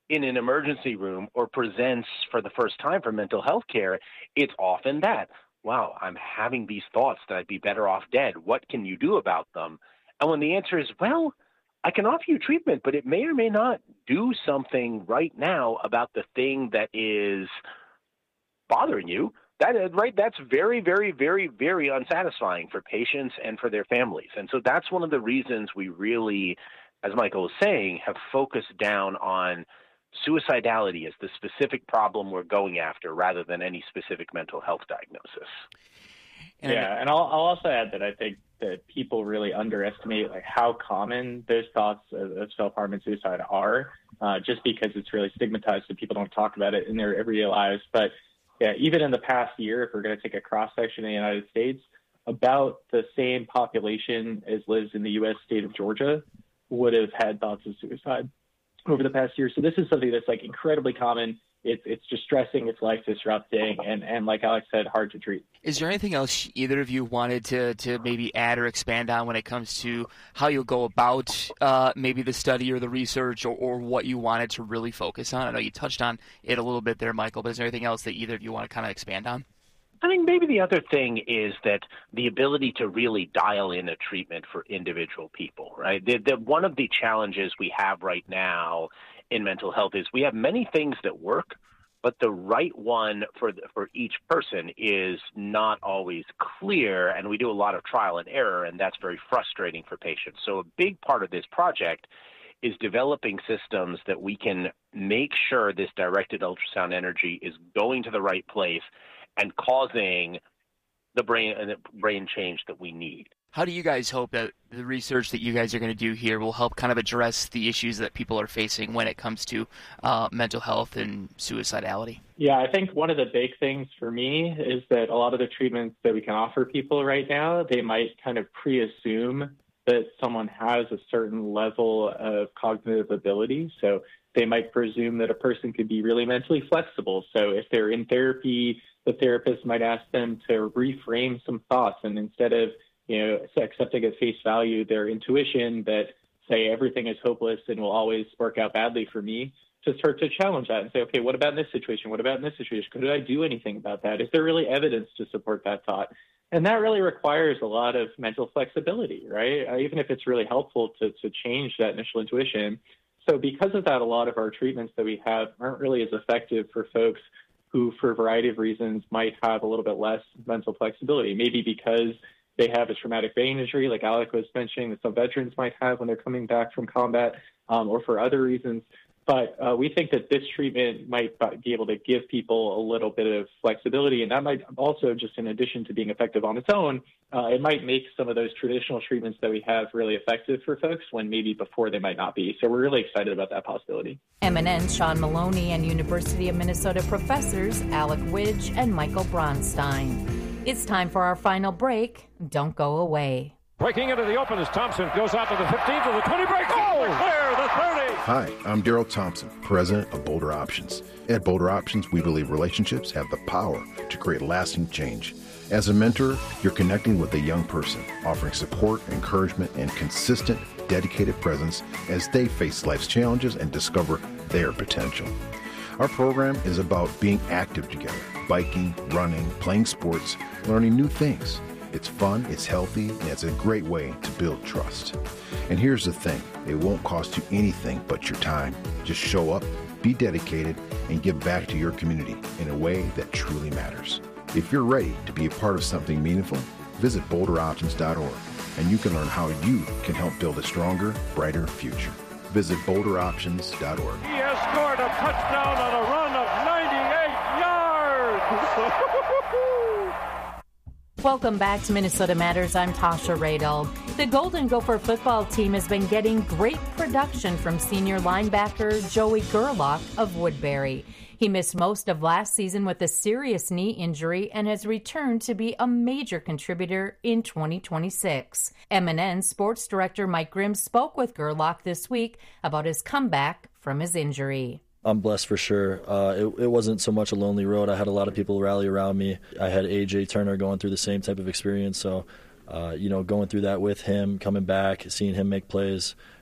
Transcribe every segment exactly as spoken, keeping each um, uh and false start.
in an emergency room or presents for the first time for mental health care, it's often that, wow, I'm having these thoughts that I'd be better off dead. What can you do about them? And when the answer is, well, I can offer you treatment, but it may or may not do something right now about the thing that is bothering you, that is, right, that's very, very, very, very unsatisfying for patients and for their families. And so that's one of the reasons we really, as Michael was saying, have focused down on suicidality as the specific problem we're going after rather than any specific mental health diagnosis. And yeah, and I'll, I'll also add that I think that people really underestimate like how common those thoughts of, of self-harm and suicide are, uh, just because it's really stigmatized, so people don't talk about it in their everyday lives. But yeah, even in the past year, if we're going to take a cross-section in the United States, about the same population as lives in the U S state of Georgia would have had thoughts of suicide over the past year. So this is something that's like incredibly common. It's it's distressing, it's life disrupting, and, and like Alex said, hard to treat. Is there anything else either of you wanted to, to maybe add or expand on when it comes to how you'll go about uh, maybe the study or the research, or, or what you wanted to really focus on? I know you touched on it a little bit there, Michael, but is there anything else that either of you want to kind of expand on? I think maybe the other thing is that the ability to really dial in a treatment for individual people, right? The, the, one of the challenges we have right now in mental health is we have many things that work, but the right one for the, for each person is not always clear, and we do a lot of trial and error, and that's very frustrating for patients. So a big part of this project is developing systems that we can make sure this directed ultrasound energy is going to the right place and causing the brain uh, the brain change that we need. How do you guys hope that the research that you guys are going to do here will help kind of address the issues that people are facing when it comes to uh, mental health and suicidality? Yeah, I think one of the big things for me is that a lot of the treatments that we can offer people right now, they might kind of pre-assume that someone has a certain level of cognitive ability. So they might presume that a person could be really mentally flexible. So if they're in therapy, the therapist might ask them to reframe some thoughts, and instead of you know, accepting at face value their intuition that say everything is hopeless and will always work out badly for me, to start to challenge that and say, okay, what about in this situation? What about in this situation? Could I do anything about that? Is there really evidence to support that thought? And that really requires a lot of mental flexibility, right? Uh, even if it's really helpful to, to change that initial intuition. So because of that, a lot of our treatments that we have aren't really as effective for folks who, for a variety of reasons, might have a little bit less mental flexibility, maybe because they have a traumatic brain injury, like Alec was mentioning, that some veterans might have when they're coming back from combat, um, or for other reasons. But uh, we think that this treatment might be able to give people a little bit of flexibility, and that might also, just in addition to being effective on its own, uh, it might make some of those traditional treatments that we have really effective for folks when maybe before they might not be. So we're really excited about that possibility. M N N's Sean Maloney and University of Minnesota professors Alec Widge and Michael Bronstein. It's time for our final break. Don't go away. Breaking into the open as Thompson goes out to the fifteen to the twenty break. Oh, clear the thirty. Hi, I'm Daryl Thompson, president of Boulder Options. At Boulder Options, we believe relationships have the power to create lasting change. As a mentor, you're connecting with a young person, offering support, encouragement, and consistent, dedicated presence as they face life's challenges and discover their potential. Our program is about being active together, biking, running, playing sports, learning new things. It's fun, it's healthy, and it's a great way to build trust. And here's the thing, it won't cost you anything but your time. Just show up, be dedicated, and give back to your community in a way that truly matters. If you're ready to be a part of something meaningful, visit boulder options dot org, and you can learn how you can help build a stronger, brighter future. Visit boulder options dot org. He has scored a touchdown on a run of ninety-eight yards. Welcome back to Minnesota Matters. I'm Tasha Radel. The Golden Gopher football team has been getting great production from senior linebacker Joey Gerlach of Woodbury. He missed most of last season with a serious knee injury and has returned to be a major contributor in twenty twenty-six. M N N Sports Director Mike Grimm spoke with Gerlach this week about his comeback from his injury. I'm blessed for sure. Uh, it, it wasn't so much a lonely road. I had a lot of people rally around me. I had A J Turner going through the same type of experience. So, uh, you know, going through that with him, coming back, seeing him make plays,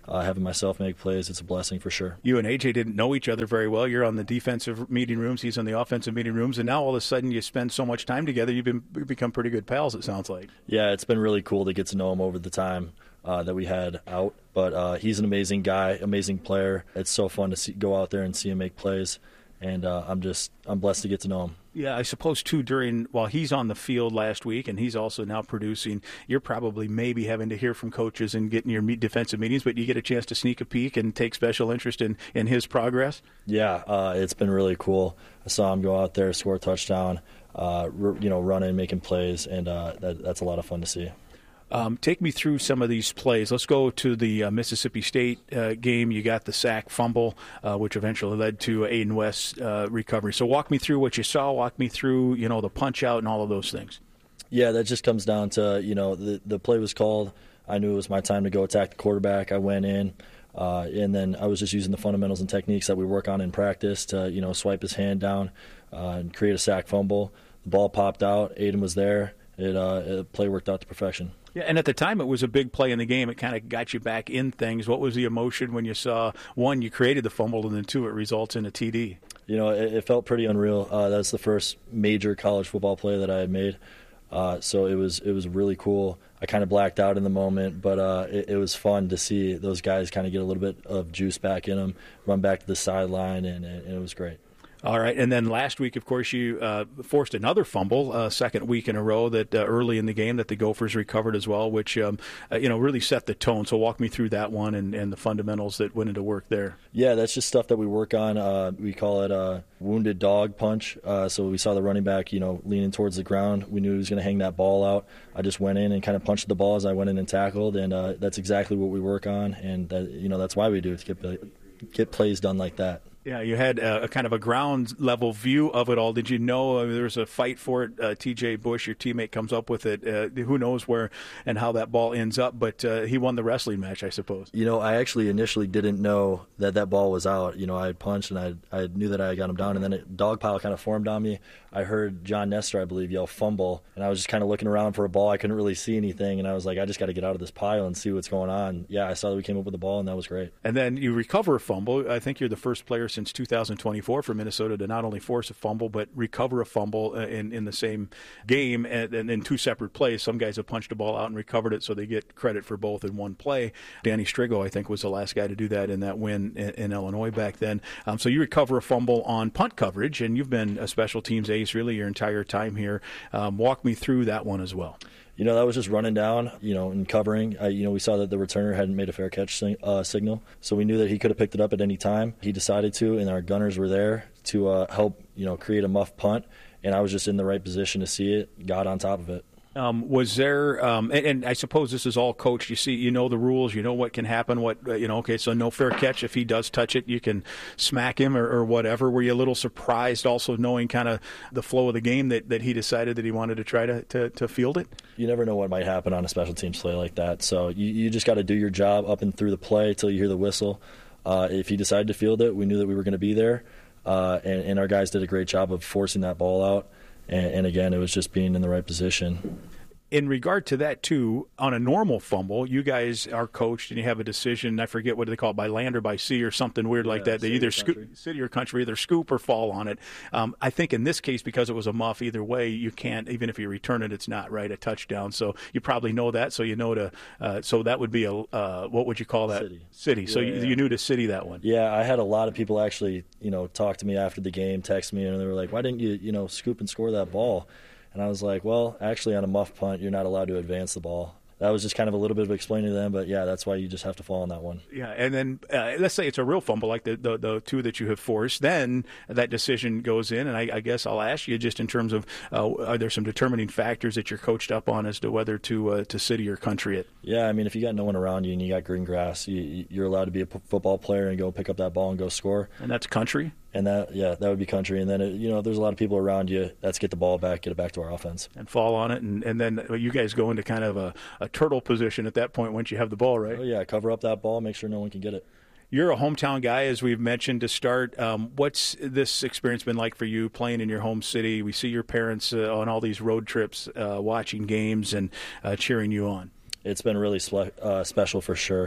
uh, having myself make plays, it's a blessing for sure. You and A J didn't know each other very well. You're on the defensive meeting rooms, he's on the offensive meeting rooms, and now all of a sudden you spend so much time together, you've been you've become pretty good pals, it sounds like. Yeah, it's been really cool to get to know him over the time uh, that we had out. But uh, he's an amazing guy, amazing player. It's so fun to see, go out there and see him make plays, and uh, I'm just I'm blessed to get to know him. Yeah, I suppose, too, during while he's on the field last week and he's also now producing, you're probably maybe having to hear from coaches and getting your defensive meetings, but you get a chance to sneak a peek and take special interest in, in his progress? Yeah, uh, it's been really cool. I saw him go out there, score a touchdown, uh, you know, running, making plays, and uh, that, that's a lot of fun to see. Um, take me through some of these plays. Let's go to the uh, Mississippi State uh, game. You got the sack fumble, uh, which eventually led to Aiden West's uh, recovery. So walk me through what you saw. Walk me through, you know, the punch out and all of those things. Yeah, that just comes down to, you know, the, the play was called. I knew it was my time to go attack the quarterback. I went in, uh, and then I was just using the fundamentals and techniques that we work on in practice to, you know, swipe his hand down uh, and create a sack fumble. The ball popped out. Aiden was there. It, uh, the play worked out to perfection. Yeah, and at the time it was a big play in the game. It kind of got you back in things. What was the emotion when you saw, one, you created the fumble, and then two, it results in a T D? You know, it, it felt pretty unreal. Uh, that's the first major college football play that I had made. Uh, so it was it was really cool. I kind of blacked out in the moment, but uh, it, it was fun to see those guys kind of get a little bit of juice back in them, run back to the sideline, and, and it was great. All right, and then last week, of course, you uh, forced another fumble, uh, second week in a row that uh, early in the game that the Gophers recovered as well, which um, uh, you know really set the tone. So walk me through that one and, and the fundamentals that went into work there. Yeah, that's just stuff that we work on. Uh, we call it a wounded dog punch. Uh, so we saw the running back, you know, leaning towards the ground. We knew he was going to hang that ball out. I just went in and kind of punched the ball as I went in and tackled, and uh, that's exactly what we work on, and that, you know that's why we do it, to get get plays done like that. Yeah, you had a, a kind of a ground level view of it all. Did you know I mean, there was a fight for it? Uh, T J Bush, your teammate, comes up with it. Uh, who knows where and how that ball ends up? But uh, he won the wrestling match, I suppose. You know, I actually initially didn't know that that ball was out. You know, I had punched and I I knew that I got him down, and then a dog pile kind of formed on me. I heard John Nestor, I believe, yell fumble, and I was just kind of looking around for a ball. I couldn't really see anything, and I was like, I just got to get out of this pile and see what's going on. Yeah, I saw that we came up with the ball, and that was great. And then you recover a fumble. I think you're the first player since two thousand twenty-four for Minnesota to not only force a fumble but recover a fumble in, in the same game and, and in two separate plays. Some guys have punched a ball out and recovered it, so they get credit for both in one play. Danny Strigo, I think, was the last guy to do that in that win in, in Illinois back then. Um, so you recover a fumble on punt coverage, and you've been a special teams ace really your entire time here. Um, walk me through that one as well. You know, that was just running down, you know, and covering. Uh, you know, we saw that the returner hadn't made a fair catch sing, uh, signal, so we knew that he could have picked it up at any time. He decided to, and our gunners were there to uh, help, you know, create a muff punt, and I was just in the right position to see it, got on top of it. Um, was there, um, and, and I suppose this is all coached. You see, you know the rules, you know what can happen. What uh, you know, okay, so no fair catch. If he does touch it, you can smack him or, or whatever. Were you a little surprised, also knowing kind of the flow of the game, that, that he decided that he wanted to try to, to, to field it? You never know what might happen on a special teams play like that. So you, you just got to do your job up and through the play till you hear the whistle. Uh, if he decided to field it, we knew that we were going to be there, uh, and, and our guys did a great job of forcing that ball out. And, and again, it was just being in the right position. In regard to that, too, on a normal fumble, you guys are coached and you have a decision. I forget what they call it, by land or by sea or something weird like yeah, that. They either scoop, city or country, either scoop or fall on it. Um, I think in this case, because it was a muff, either way, you can't, even if you return it, it's not, right, a touchdown. So you probably know that. So you know to, uh, so that would be a, uh, what would you call that? City. City. So yeah, you, yeah. you knew to city that one. Yeah, I had a lot of people actually, you know, talk to me after the game, text me, and they were like, why didn't you, you know, scoop and score that ball? And I was like, well, actually on a muff punt, you're not allowed to advance the ball. That was just kind of a little bit of explaining to them, but yeah, that's why you just have to fall on that one. Yeah, and then uh, let's say it's a real fumble like the, the the two that you have forced. Then that decision goes in, and I, I guess I'll ask you just in terms of uh, are there some determining factors that you're coached up on as to whether to uh, to city or country it? Yeah, I mean, if you got no one around you and you got green grass, you, you're allowed to be a p- football player and go pick up that ball and go score. And that's country? And that, yeah, that would be country. And then, it, you know, if there's a lot of people around you, let's get the ball back, get it back to our offense. And fall on it. And, and then you guys go into kind of a, a turtle position at that point once you have the ball, right? Oh, yeah, cover up that ball, make sure no one can get it. You're a hometown guy, as we've mentioned to start. Um, what's this experience been like for you playing in your home city? We see your parents uh, on all these road trips uh, watching games and uh, cheering you on. It's been really spe- uh, special for sure.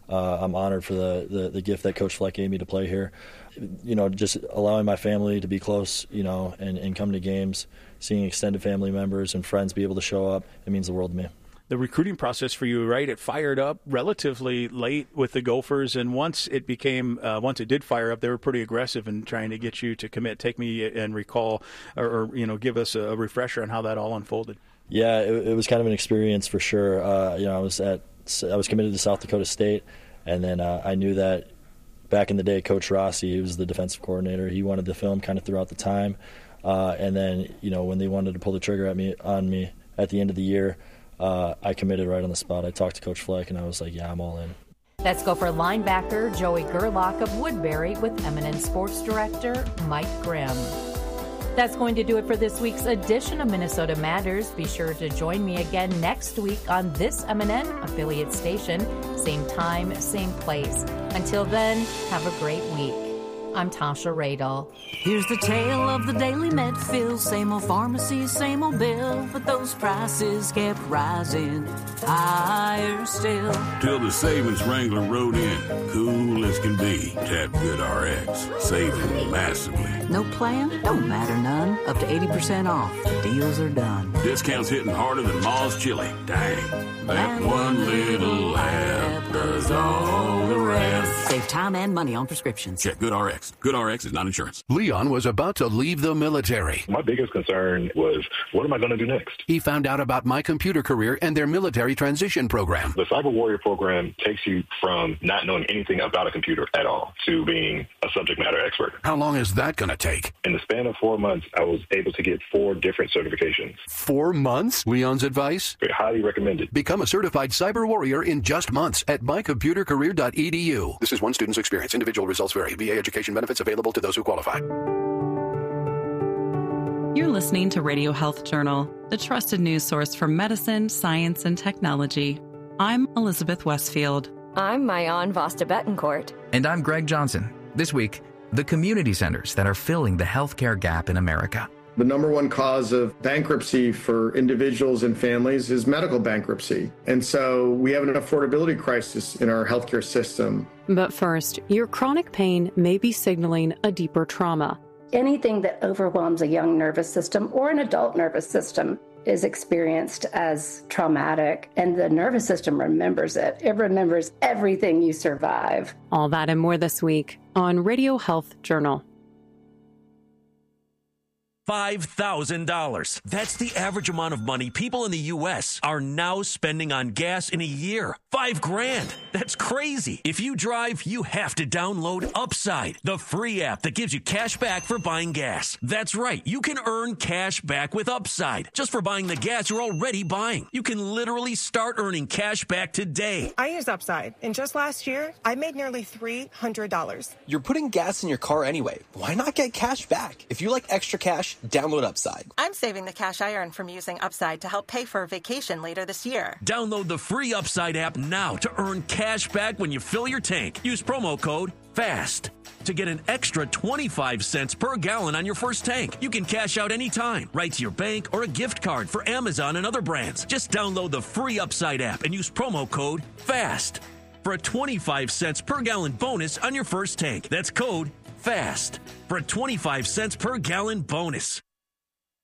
Uh, I'm honored for the, the, the gift that Coach Fleck gave me to play here. You know, just allowing my family to be close, you know, and, and come to games, seeing extended family members and friends be able to show up, it means the world to me. The recruiting process for you, right? It fired up relatively late with the Gophers, and once it became, uh, once it did fire up, they were pretty aggressive in trying to get you to commit. Take me and recall, or, or you know, give us a refresher on how that all unfolded. Yeah, it, it was kind of an experience for sure. Uh, you know, I was at, I was committed to South Dakota State, and then uh, I knew that back in the day, Coach Rossi, he was the defensive coordinator. He wanted the film kind of throughout the time, uh, and then you know when they wanted to pull the trigger at me on me at the end of the year. Uh, I committed right on the spot. I talked to Coach Fleck, and I was like, yeah, I'm all in. Let's go for linebacker Joey Gerlach of Woodbury with eminent sports director Mike Grimm. That's going to do it for this week's edition of Minnesota Matters. Be sure to join me again next week on this M N N affiliate station. Same time, same place. Until then, have a great week. I'm Tasha Radel. Here's the tale of the daily Medfield. Same old pharmacy, same old bill, but those prices kept rising higher still. Till the savings Wrangler rode in, cool as can be. Tap GoodRx, saving massively. No plan? Don't matter none. Up to eighty percent off. The deals are done. Discounts hitting harder than Ma's chili. Dang. That one little app does all the rest. Save time and money on prescriptions. Check GoodRx. GoodRx is not insurance. Leon was about to leave the military. My biggest concern was, what am I going to do next? He found out about My Computer Career and their military transition program. The Cyber Warrior program takes you from not knowing anything about a computer at all to being a subject matter expert. How long is that going to take? In the span of four months, I was able to get four different certifications. Four months? Leon's advice? Very highly recommended. Become a certified cyber warrior in just months at my computer career dot e d u. This is one student's experience. Individual results vary. V A education benefits available to those who qualify. You're listening to Radio Health Journal, the trusted news source for medicine, science, and technology. I'm Elizabeth Westfield. I'm Mayan Vasta Betancourt. And I'm Greg Johnson. This week, the community centers that are filling the healthcare gap in America. The number one cause of bankruptcy for individuals and families is medical bankruptcy. And so we have an affordability crisis in our healthcare system. But first, your chronic pain may be signaling a deeper trauma. Anything that overwhelms a young nervous system or an adult nervous system is experienced as traumatic, and the nervous system remembers it. It remembers everything you survive. All that and more this week on Radio Health Journal. five thousand dollars. That's the average amount of money people in the U S are now spending on gas in a year. Five grand. That's crazy. If you drive, you have to download Upside, the free app that gives you cash back for buying gas. That's right. You can earn cash back with Upside just for buying the gas you're already buying. You can literally start earning cash back today. I use Upside, and just last year, I made nearly three hundred dollars. You're putting gas in your car anyway. Why not get cash back? If you like extra cash, download Upside. I'm saving the cash I earn from using Upside to help pay for a vacation later this year. Download the free Upside app now to earn cash back when you fill your tank. Use promo code FAST to get an extra twenty-five cents per gallon on your first tank. You can cash out anytime, right to your bank or a gift card for Amazon and other brands. Just download the free Upside app and use promo code FAST for a twenty-five cents per gallon bonus on your first tank. That's code FAST for a twenty-five cents per gallon bonus.